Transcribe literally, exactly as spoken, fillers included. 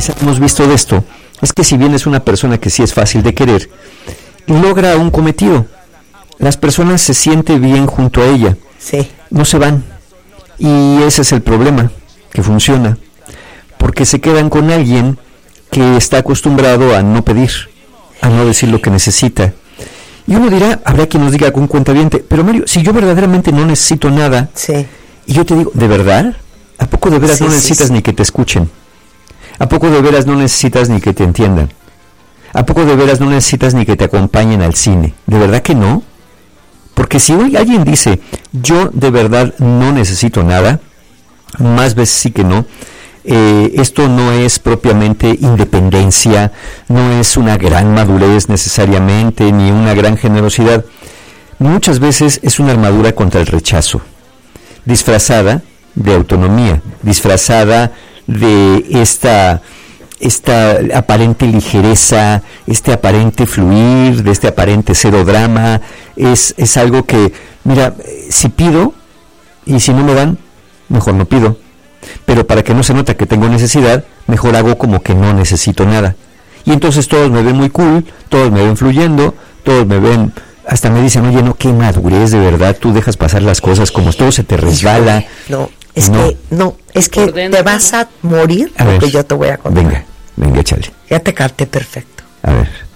experiencia que hemos visto de esto es que si bien es una persona que sí es fácil de querer, logra un cometido. Las personas se sienten bien junto a ella. Sí. No se van. Y ese es el problema, que funciona. Porque se quedan con alguien que está acostumbrado a no pedir, a no decir lo que necesita. Y uno dirá, habrá quien nos diga con cuentaviente, pero Mario, si yo verdaderamente no necesito nada, sí. y yo te digo, ¿de verdad? ¿A poco de veras sí, no necesitas sí, sí. ni que te escuchen? ¿A poco de veras no necesitas ni que te entiendan? ¿A poco de veras no necesitas ni que te acompañen al cine? ¿De verdad que no? Porque si hoy alguien dice, yo de verdad no necesito nada, más veces sí que no, eh, esto no es propiamente independencia, no es una gran madurez necesariamente, ni una gran generosidad. Muchas veces es una armadura contra el rechazo, disfrazada de autonomía, disfrazada de esta... esta aparente ligereza, este aparente fluir, de este aparente cero drama, es, es algo que, mira, si pido, y si no me dan, mejor no pido, pero para que no se nota que tengo necesidad, mejor hago como que no necesito nada, y entonces todos me ven muy cool, todos me ven fluyendo, todos me ven, hasta me dicen, oye, no, qué madurez, de verdad, tú dejas pasar las cosas como todo se te resbala. No. Es no. que, no, es que te vas a morir a porque ver, yo te voy a contar. Venga, venga, échale. Ya te capté perfecto. A ver.